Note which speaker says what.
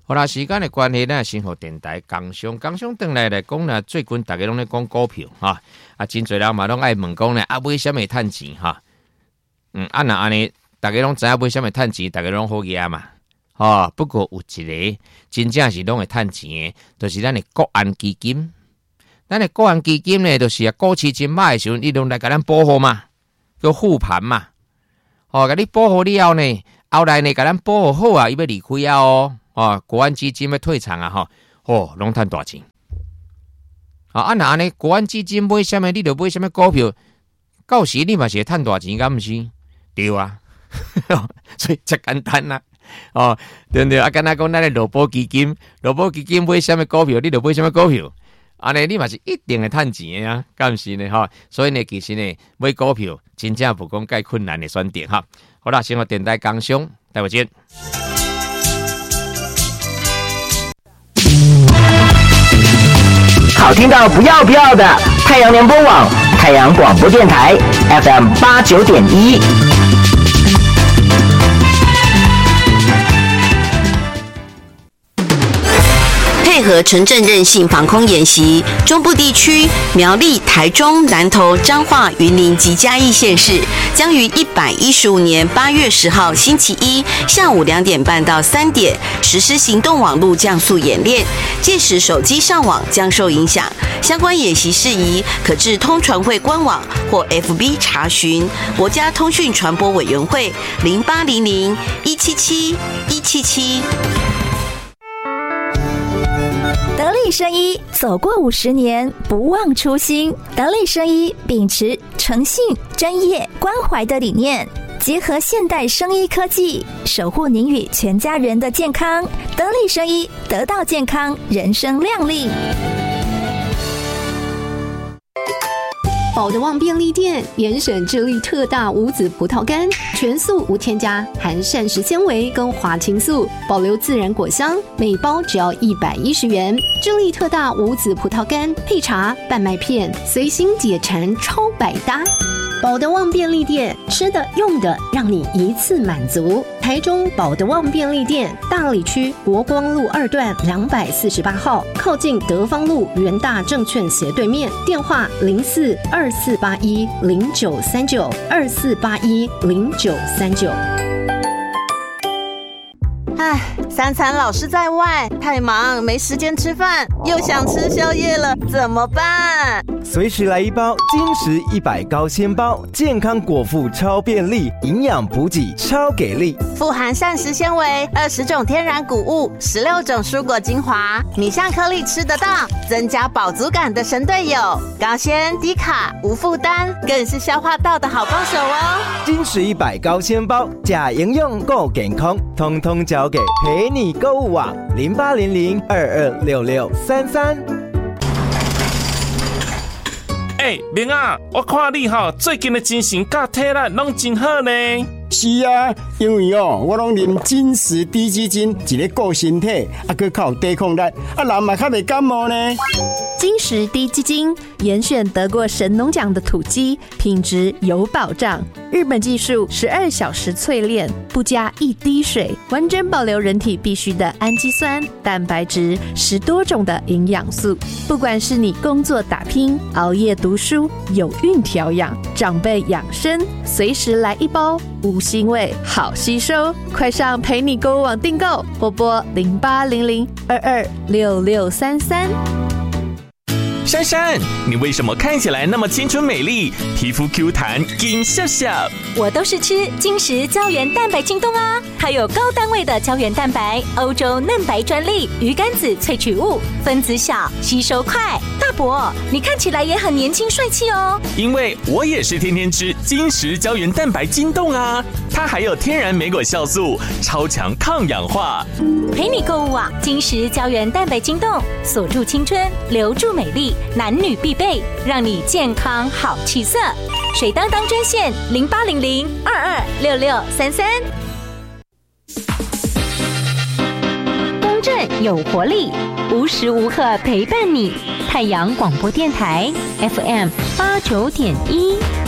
Speaker 1: 好啦，时间的关系呢，先和电台工商转来讲呢，最近大家拢在讲股票哈，真侪人嘛拢爱问讲呢，买什么赚钱哈？那安尼，大家拢知影买什么赚钱，大家拢好业嘛。不过有一个真正是拢会赚钱的，就是咱的国安基金。咱的国安基金呢，就是股市真歹的时候，伊拢来甲咱保护嘛，叫护盘嘛。甲你保护了后呢，后来呢，甲咱保护好啊，伊要离开啊国安基金要退场啊，拢赚大钱。那安尼，国安基金买什么，你就买什么股票，到时你嘛是会赚大钱，敢毋是？对啊，所以真简单啦。对不对？敢若讲咱的萝卜基金买什么股票，你就买什么股票。安尼你嘛是一定会赚钱的啊，敢毋是呢？所以呢，其实呢，买股票真正不讲介困难的选择哈。好啦，先和电台工商，待会见。
Speaker 2: 好听到不要的，太阳联播网、太阳广播电台 FM 89.1。
Speaker 3: 配合城镇韧性防空演习，中部地区苗栗、台中、南投、彰化、云林及嘉义县市将于115年8月10号星期一下午2点半到3点实施行动网络降速演练，届时手机上网将受影响。相关演习事宜可至通传会官网或 FB 查询。国家通讯传播委员会0800-177-177。
Speaker 4: 得力生医走过50年，不忘初心。得力生医秉持诚信、专业、关怀的理念，结合现代生医科技，守护您与全家人的健康。得力生医，得到健康，人生亮丽。
Speaker 5: 宝德旺便利店严选智利特大无籽葡萄干，全素无添加，含膳食纤维跟花青素，保留自然果香，每包只要110元。智利特大无籽葡萄干配茶、半麦片，随心解馋，超百搭。宝德旺便利店，吃的用的让你一次满足。台中宝德旺便利店大里区国光路2段248号，靠近德芳路元大证券斜对面，电话04-2481-0939，2481-0939。
Speaker 6: 三餐老是在外，太忙没时间吃饭，又想吃宵夜了，怎么办？
Speaker 7: 随时来一包金石100高纤包，健康果腹超便利，营养补给超给力，
Speaker 6: 富含膳食纤维、20种天然谷物、16种蔬果精华，米香颗粒吃得到，增加饱足感的神队友，高纤低卡无负担，更是消化道的好帮手哦。
Speaker 7: 金石100高纤包，假营养够健康，通通交给陪你购物网0800-226633。
Speaker 8: 明啊，我看你最近的精神甲体力拢真好呢。
Speaker 9: 是啊，因为我拢啉金石低基金，一个顾身体，还靠抵抗力，人嘛较袂感冒呢。
Speaker 10: 金石低基金严选得过神农奖的土鸡，品质有保障。日本技术12小时淬炼，不加一滴水，完整保留人体必需的氨基酸、蛋白质，10多种的营养素。不管是你工作打拼、熬夜读书、有孕调养、长辈养生，随时来一包，无腥味，好吸收。快上陪你购物网订购，拨拨0800-226633。
Speaker 8: 珊珊，你为什么看起来那么清纯美丽，皮肤 Q 弹，金笑笑？
Speaker 11: 我都是吃金石胶原蛋白晶冻啊，它有高单位的胶原蛋白，欧洲嫩白专利，鱼肝子萃取物，分子小，吸收快。大伯，你看起来也很年轻帅气哦。
Speaker 8: 因为我也是天天吃金石胶原蛋白晶冻啊，它还有天然莓果酵素，超强抗氧化。
Speaker 11: 陪你购物网，金石胶原蛋白晶冻，锁住青春，留住美丽。男女必备，让你健康好气色。水当当专线0800-226633。公正有活力，无时无刻陪伴你。太阳广播电台 FM 89.1。